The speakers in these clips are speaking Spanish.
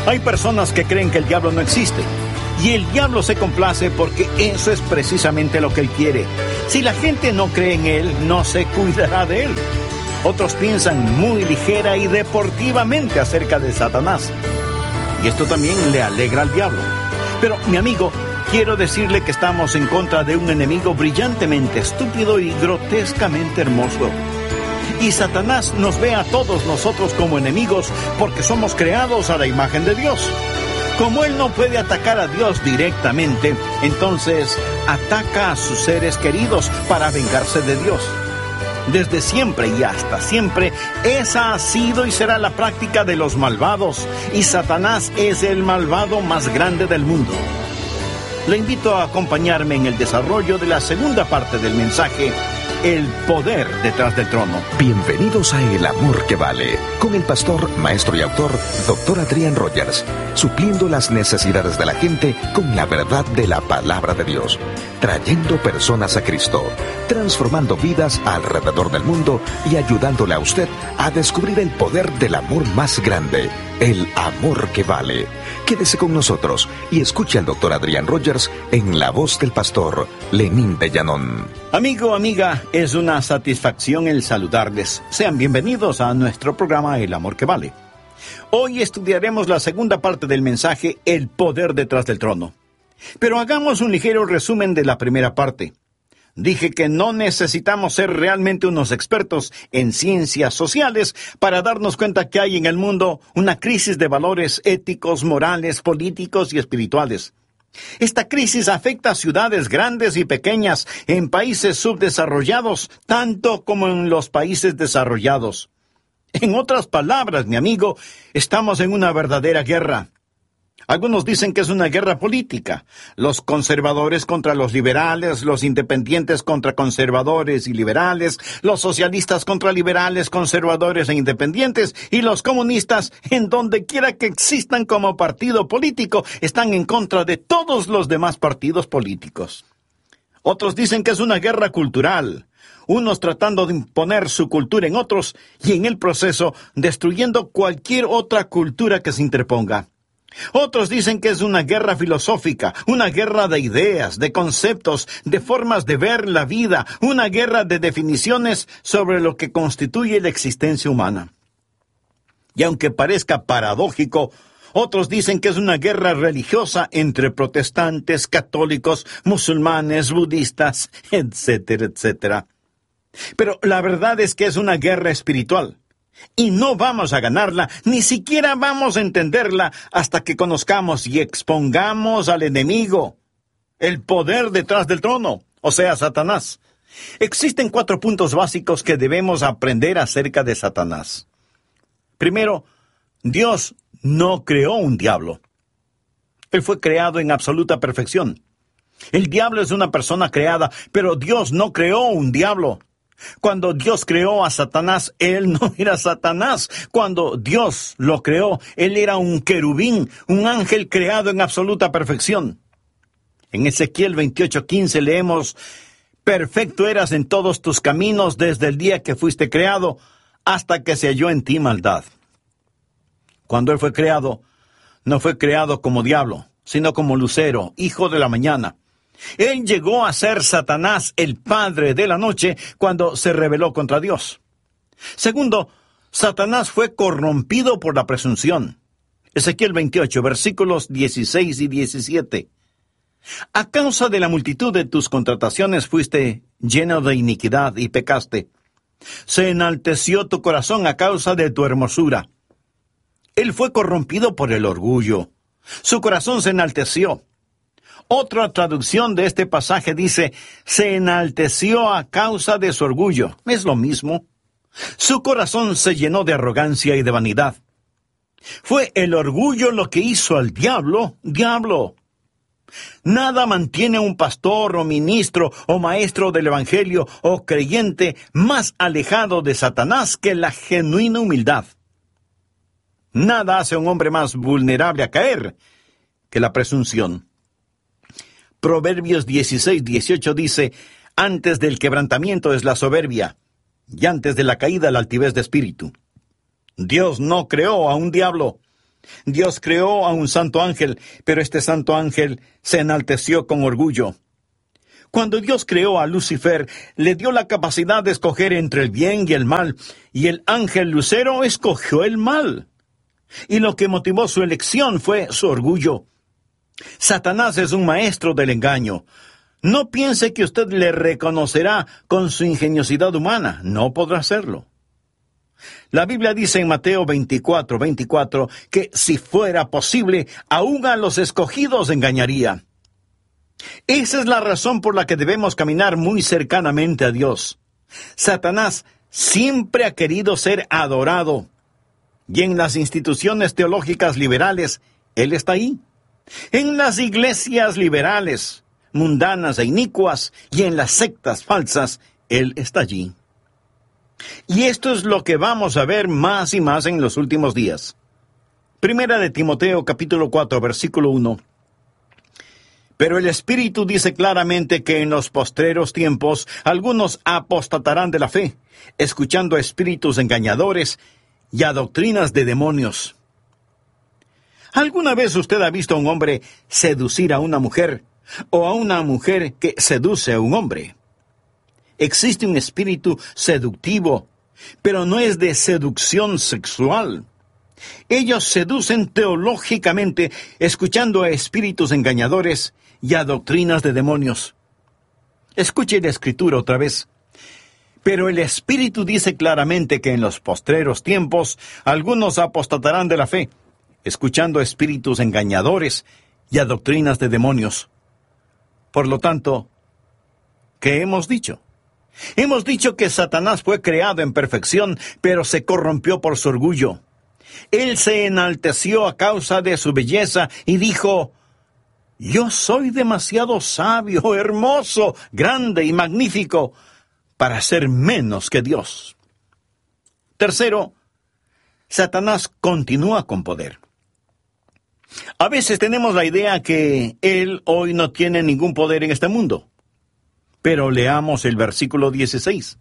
Hay personas que creen que el diablo no existe. Y el diablo se complace porque eso es precisamente lo que él quiere. Si la gente no cree en él, no se cuidará de él. Otros piensan muy ligera y deportivamente acerca de Satanás. Y esto también le alegra al diablo. Pero, mi amigo, quiero decirle que estamos en contra de un enemigo brillantemente estúpido y grotescamente hermoso. Y Satanás nos ve a todos nosotros como enemigos porque somos creados a la imagen de Dios. Como él no puede atacar a Dios directamente, entonces ataca a sus seres queridos para vengarse de Dios. Desde siempre y hasta siempre, esa ha sido y será la práctica de los malvados, y Satanás es el malvado más grande del mundo. Le invito a acompañarme en el desarrollo de la segunda parte del mensaje, El poder detrás del trono. Bienvenidos a El Amor que Vale, con el pastor, maestro y autor, Dr. Adrián Rogers, supliendo las necesidades de la gente con la verdad de la palabra de Dios, trayendo personas a Cristo, transformando vidas alrededor del mundo y ayudándole a usted a descubrir el poder del amor más grande, el amor que vale. Quédese con nosotros y escuche al Dr. Adrián Rogers en la voz del pastor Lenín de Llanón. Amigo, amiga, es una satisfacción el saludarles. Sean bienvenidos a nuestro programa El Amor que Vale. Hoy estudiaremos la segunda parte del mensaje, El poder detrás del trono. Pero hagamos un ligero resumen de la primera parte. Dije que no necesitamos ser realmente unos expertos en ciencias sociales para darnos cuenta que hay en el mundo una crisis de valores éticos, morales, políticos y espirituales. Esta crisis afecta a ciudades grandes y pequeñas en países subdesarrollados, tanto como en los países desarrollados. En otras palabras, mi amigo, estamos en una verdadera guerra. Algunos dicen que es una guerra política. Los conservadores contra los liberales, los independientes contra conservadores y liberales, los socialistas contra liberales, conservadores e independientes, y los comunistas, en donde quiera que existan como partido político, están en contra de todos los demás partidos políticos. Otros dicen que es una guerra cultural, unos tratando de imponer su cultura en otros y en el proceso destruyendo cualquier otra cultura que se interponga. Otros dicen que es una guerra filosófica, una guerra de ideas, de conceptos, de formas de ver la vida, una guerra de definiciones sobre lo que constituye la existencia humana. Y aunque parezca paradójico, otros dicen que es una guerra religiosa entre protestantes, católicos, musulmanes, budistas, etcétera, etcétera. Pero la verdad es que es una guerra espiritual. Y no vamos a ganarla, ni siquiera vamos a entenderla hasta que conozcamos y expongamos al enemigo, el poder detrás del trono, o sea, Satanás. Existen 4 puntos básicos que debemos aprender acerca de Satanás. Primero, Dios no creó un diablo. Él fue creado en absoluta perfección. El diablo es una persona creada, pero Dios no creó un diablo. Cuando Dios creó a Satanás, él no era Satanás. Cuando Dios lo creó, él era un querubín, un ángel creado en absoluta perfección. En Ezequiel 28:15 leemos: perfecto eras en todos tus caminos desde el día que fuiste creado, hasta que se halló en ti maldad. Cuando él fue creado, no fue creado como diablo, sino como lucero, hijo de la mañana. Él llegó a ser Satanás, el padre de la noche, cuando se rebeló contra Dios. Segundo, Satanás fue corrompido por la presunción. Ezequiel 28, versículos 16 y 17. A causa de la multitud de tus contrataciones fuiste lleno de iniquidad y pecaste. Se enalteció tu corazón a causa de tu hermosura. Él fue corrompido por el orgullo. Su corazón se enalteció. Otra traducción de este pasaje dice: se enalteció a causa de su orgullo. Es lo mismo. Su corazón se llenó de arrogancia y de vanidad. Fue el orgullo lo que hizo al diablo. Nada mantiene a un pastor o ministro o maestro del evangelio o creyente más alejado de Satanás que la genuina humildad. Nada hace a un hombre más vulnerable a caer que la presunción. Proverbios 16:18 dice: antes del quebrantamiento es la soberbia, y antes de la caída la altivez de espíritu. Dios no creó a un diablo. Dios creó a un santo ángel, pero este santo ángel se enalteció con orgullo. Cuando Dios creó a Lucifer, le dio la capacidad de escoger entre el bien y el mal, y el ángel lucero escogió el mal. Y lo que motivó su elección fue su orgullo. Satanás es un maestro del engaño. No piense que usted le reconocerá con su ingeniosidad humana. No podrá hacerlo. La Biblia dice en Mateo 24:24 que si fuera posible, aún a los escogidos engañaría. Esa es la razón por la que debemos caminar muy cercanamente a Dios. Satanás siempre ha querido ser adorado. Y en las instituciones teológicas liberales, él está ahí. En las iglesias liberales, mundanas e inicuas, y en las sectas falsas, él está allí. Y esto es lo que vamos a ver más y más en los últimos días. Primera de Timoteo, capítulo 4, versículo 1. Pero el Espíritu dice claramente que en los postreros tiempos algunos apostatarán de la fe, escuchando a espíritus engañadores y a doctrinas de demonios. ¿Alguna vez usted ha visto a un hombre seducir a una mujer, o a una mujer que seduce a un hombre? Existe un espíritu seductivo, pero no es de seducción sexual. Ellos seducen teológicamente, escuchando a espíritus engañadores y a doctrinas de demonios. Escuche la escritura otra vez. Pero el Espíritu dice claramente que en los postreros tiempos algunos apostatarán de la fe, escuchando a espíritus engañadores y a doctrinas de demonios. Por lo tanto, ¿qué hemos dicho? Hemos dicho que Satanás fue creado en perfección, pero se corrompió por su orgullo. Él se enalteció a causa de su belleza y dijo: yo soy demasiado sabio, hermoso, grande y magnífico para ser menos que Dios. Tercero, Satanás continúa con poder. A veces tenemos la idea que él hoy no tiene ningún poder en este mundo. Pero leamos el versículo 16.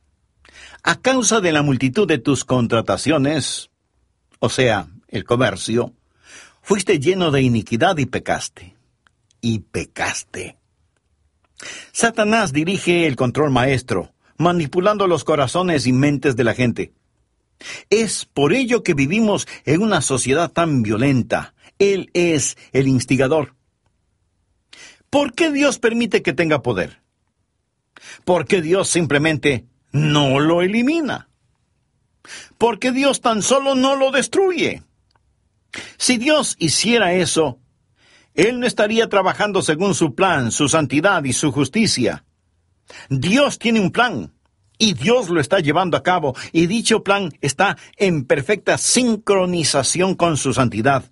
A causa de la multitud de tus contrataciones, o sea, el comercio, fuiste lleno de iniquidad y pecaste. Y pecaste. Satanás dirige el control maestro, manipulando los corazones y mentes de la gente. Es por ello que vivimos en una sociedad tan violenta. Él es el instigador. ¿Por qué Dios permite que tenga poder? ¿Por qué Dios simplemente no lo elimina? ¿Por qué Dios tan solo no lo destruye? Si Dios hiciera eso, Él no estaría trabajando según su plan, su santidad y su justicia. Dios tiene un plan, y Dios lo está llevando a cabo, y dicho plan está en perfecta sincronización con su santidad.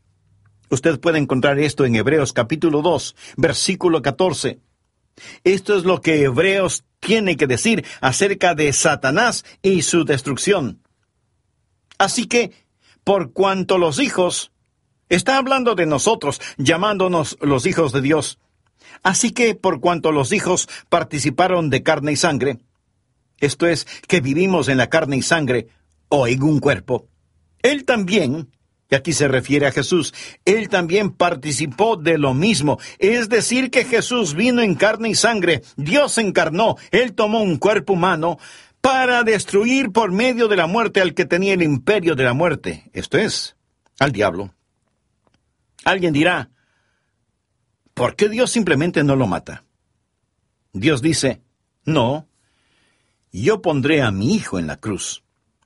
Usted puede encontrar esto en Hebreos capítulo 2, versículo 14. Esto es lo que Hebreos tiene que decir acerca de Satanás y su destrucción. Así que, por cuanto los hijos, está hablando de nosotros, llamándonos los hijos de Dios. Así que, por cuanto los hijos participaron de carne y sangre, esto es, que vivimos en la carne y sangre, o en un cuerpo, Él también, y aquí se refiere a Jesús, Él también participó de lo mismo. Es decir, que Jesús vino en carne y sangre, Dios se encarnó, Él tomó un cuerpo humano para destruir por medio de la muerte al que tenía el imperio de la muerte, esto es, al diablo. Alguien dirá, ¿por qué Dios simplemente no lo mata? Dios dice, no, yo pondré a mi Hijo en la cruz.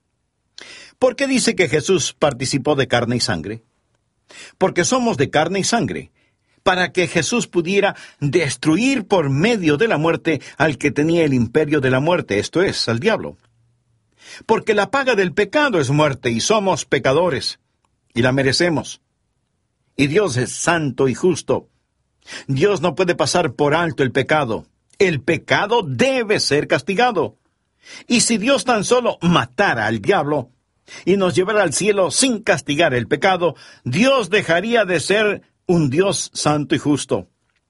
¿Por qué dice que Jesús participó de carne y sangre? Porque somos de carne y sangre, para que Jesús pudiera destruir por medio de la muerte al que tenía el imperio de la muerte, esto es, al diablo. Porque la paga del pecado es muerte, y somos pecadores, y la merecemos. Y Dios es santo y justo. Dios no puede pasar por alto el pecado. El pecado debe ser castigado. Y si Dios tan solo matara al diablo y nos llevara al cielo sin castigar el pecado, Dios dejaría de ser un Dios santo y justo.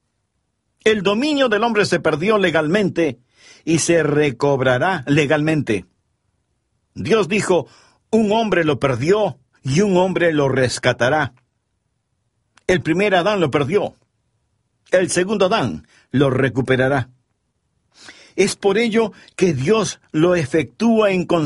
El dominio del hombre se perdió legalmente y se recobrará legalmente. Dios dijo, un hombre lo perdió y un hombre lo rescatará. El primer Adán lo perdió. El segundo Adán lo recuperará. Es por ello que Dios lo efectúa en